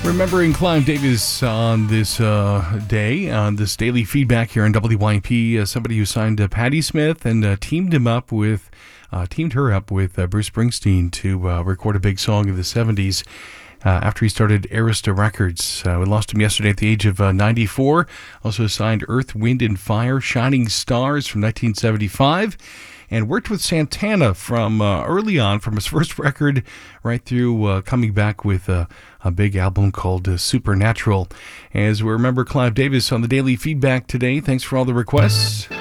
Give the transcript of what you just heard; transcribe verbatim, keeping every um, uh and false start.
Remembering Clive Davis on this uh, day, on this daily feedback here on W Y P, uh, somebody who signed uh, Patti Smith and uh, teamed him up with, uh, teamed her up with uh, Bruce Springsteen to uh, record a big song of the seventies uh, after he started Arista Records. Uh, we lost him yesterday at the age of uh, ninety-four. Also signed Earth, Wind and Fire, Shining Stars from nineteen seventy-five. And worked with Santana from uh, early on, from his first record right through uh, coming back with uh, a big album called uh, Supernatural. As we remember Clive Davis on the Daily Feedback today, thanks for all the requests.